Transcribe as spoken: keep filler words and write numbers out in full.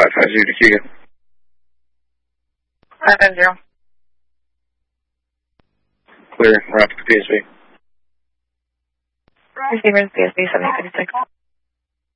five five zero to Keegan. five five zero. Clear, we're up to P S V. Receivers, P S V seven fifty-six.